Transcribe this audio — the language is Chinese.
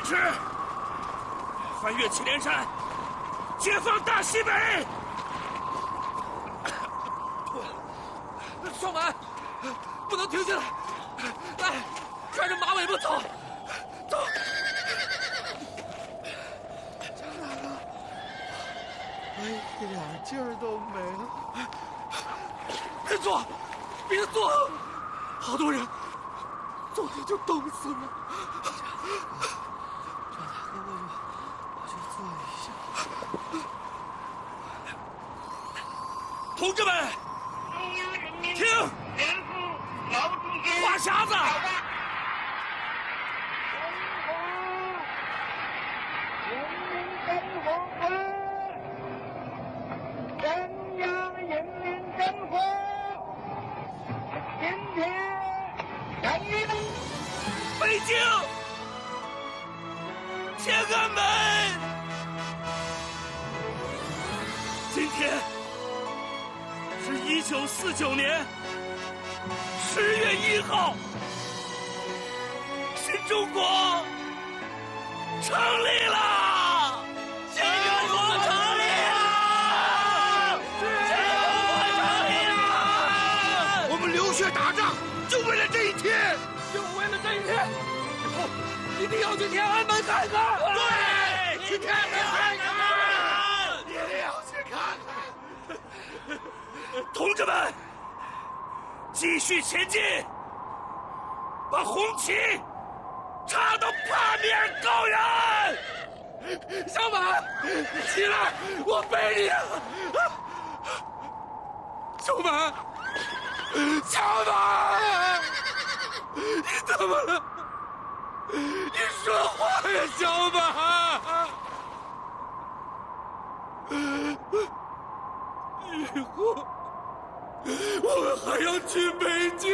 持，翻越祁连山，解放大西北。 双满，不能停下来，来，拽着马尾巴走，走。 张大哥，我一点劲儿都没了。 别坐，别坐，好多人昨天就冻死了。 张大哥，我就坐一下。 同志们，听，话匣子。北京，天安门，今天是1949年10月1号，新中国成立了！新中国成立了！新中国成立了！我们流血打仗，就为了这一天。 就为了这一天，以后一定要去天安门看看。 对，去天安门看看， 一定要去看看。 同志们，继续前进，把红旗插到八面高原。 小马，起来，我背你。小马，小马。你怎么了？你说话呀，小马！以后我们还要去北京。